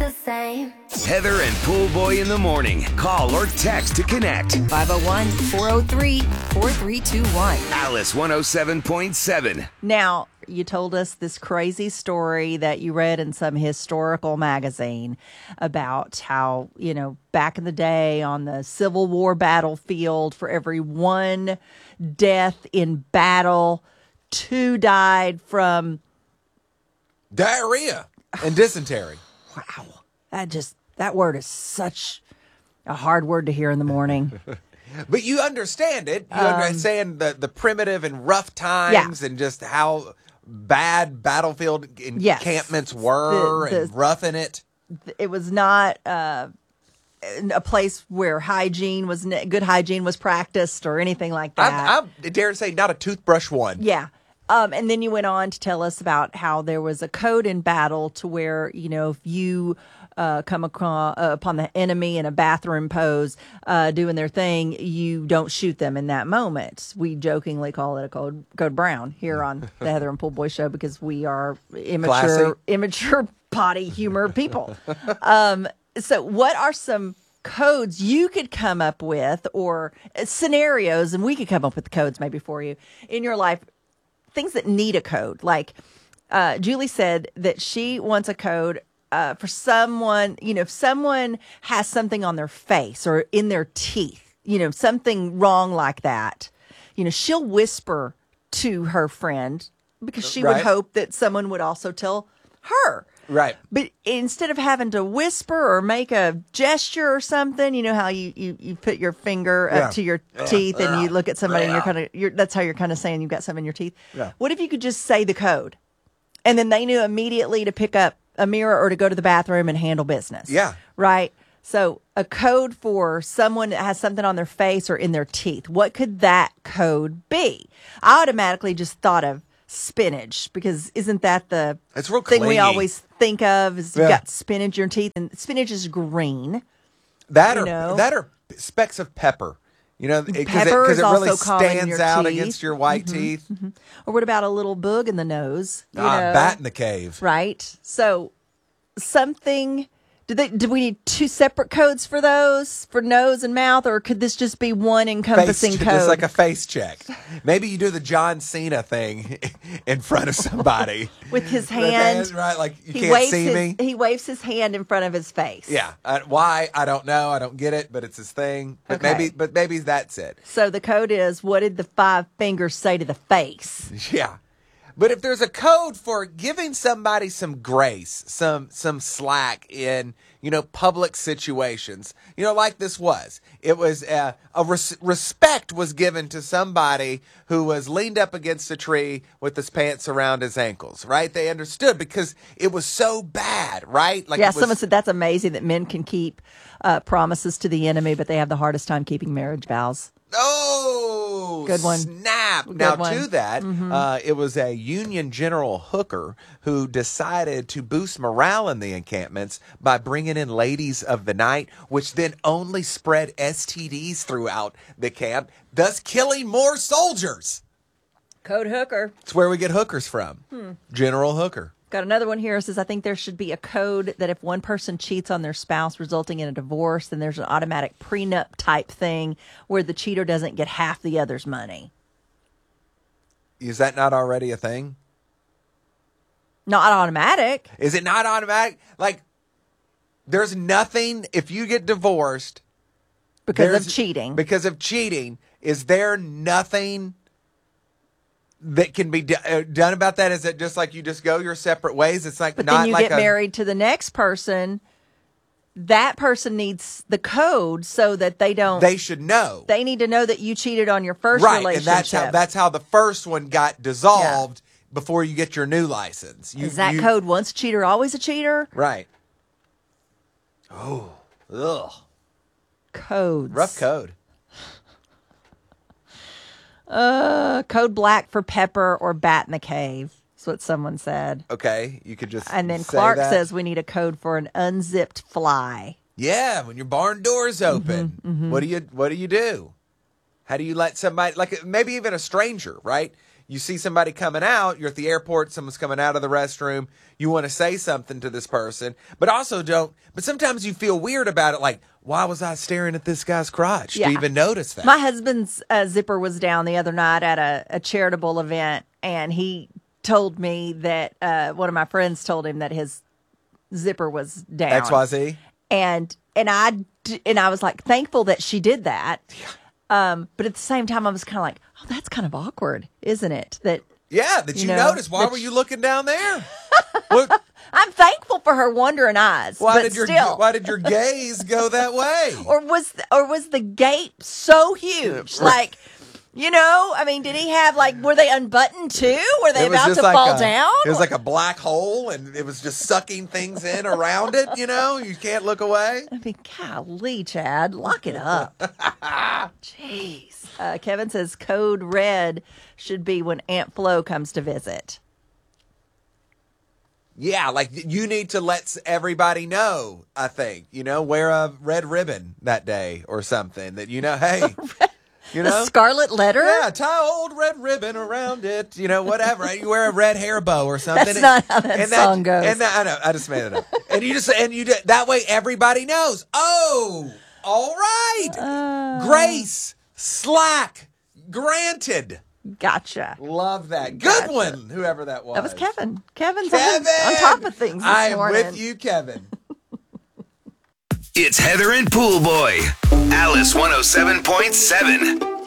the same. Heather and Pool Boy in the morning. Call or text to connect. 501-403-4321. Alice 107.7. Now, you told us this crazy story that you read in some historical magazine about how, back in the day on the Civil War battlefield, for every one death in battle, 2 died from diarrhea and dysentery. Wow. That word is such a hard word to hear in the morning. But you understand it. You understand the primitive and rough times and just how bad battlefield encampments were and rough in it. It was not a place where good hygiene was practiced or anything like that. I dare say not a toothbrush one. Yeah. And then you went on to tell us about how there was a code in battle to where, if you come upon the enemy in a bathroom pose doing their thing, you don't shoot them in that moment. We jokingly call it a code brown here on the Heather and Pool Boy show because we are immature potty humor people. So what are some codes you could come up with or scenarios, and we could come up with the codes maybe for you in your life, things that need a code? Like Julie said that she wants a code for someone, if someone has something on their face or in their teeth, something wrong like that, she'll whisper to her friend because she would hope that someone would also tell her. Right. But instead of having to whisper or make a gesture or something, how you put your finger up to your teeth and you look at somebody and that's how you're kind of saying you've got something in your teeth. Yeah. What if you could just say the code and then they knew immediately to pick up a mirror or to go to the bathroom and handle business? Yeah. Right. So a code for someone that has something on their face or in their teeth. What could that code be? I automatically just thought of spinach, because isn't that the thing we always think of is you've got spinach in your teeth, and spinach is green. That are specks of pepper. Because it really stands out against your white teeth. Mm-hmm. Or what about a little boog in the nose? Bat in the cave. Right. So something. Do we need 2 separate codes for those, for nose and mouth, or could this just be one encompassing code? It's like a face check. Maybe you do the John Cena thing in front of somebody. With his hand. Right, like you can't see me. He waves his hand in front of his face. Yeah. Why? I don't know. I don't get it, but it's his thing. But maybe that's it. So the code is, what did the 5 fingers say to the face? Yeah. But if there's a code for giving somebody some grace, some slack in, public situations, like this was, it was respect was given to somebody who was leaned up against a tree with his pants around his ankles, right? They understood because it was so bad, right? Someone said that's amazing that men can keep promises to the enemy, but they have the hardest time keeping marriage vows. Oh, good one. Snap. Good now, one. to that, it was a Union General Hooker who decided to boost morale in the encampments by bringing in ladies of the night, which then only spread STDs throughout the camp, thus killing more soldiers. Code Hooker. It's where we get hookers from. General Hooker. Got another one here. It says, I think there should be a code that if one person cheats on their spouse resulting in a divorce, then there's an automatic prenup type thing where the cheater doesn't get half the other's money. Is that not already a thing? Not automatic. Is it not automatic? Like, there's nothing, if you get divorced because of cheating. Because of cheating, is there nothing that can be done about that? Is it just like you just go your separate ways? It's like, but not then you like get married to the next person. That person needs the code so that they don't. They should know. They need to know that you cheated on your first relationship. And that's how the first one got dissolved before you get your new license. Is that code once a cheater, always a cheater? Right. Oh, ugh. Codes. Rough code. Code black for pepper or bat in the cave. That's what someone said. Okay, you could just And then say Clark that. says we need a code for an unzipped fly. Yeah, when your barn door's open, what do you do? How do you let somebody, like maybe even a stranger, right? you see somebody coming out, you're at the airport, someone's coming out of the restroom, you want to say something to this person, but also don't. But sometimes you feel weird about it, like, why was I staring at this guy's crotch? Yeah. Do you even notice that? My husband's zipper was down the other night at a charitable event, and he told me that one of my friends told him that his zipper was down. XYZ? And I was like thankful that she did that. But at the same time, I was kind of like, oh, that's kind of awkward, isn't it? That you noticed. Why were you looking down there? What? I'm thankful for her wondering eyes. Why but did your gaze go that way? Or was the gate so huge? Like, I mean, did he have were they unbuttoned too? Were they about to fall down? It was like a black hole, and it was just sucking things in around it. You can't look away. I mean, golly, Chad, lock it up. Jeez. Kevin says code red should be when Aunt Flo comes to visit. Yeah, like you need to let everybody know, I think, wear a red ribbon that day or something that, hey, A scarlet letter? Yeah, tie an old red ribbon around it, whatever. You wear a red hair bow or something. That's not how that song goes. I know, I just made it up. That way everybody knows. Oh, all right. Grace, slack, granted. Gotcha. Love that. Good one, whoever that was. That was Kevin. Kevin's on top of things this I'm morning. with you, Kevin. It's Heather and Pool Boy. Alice 107.7.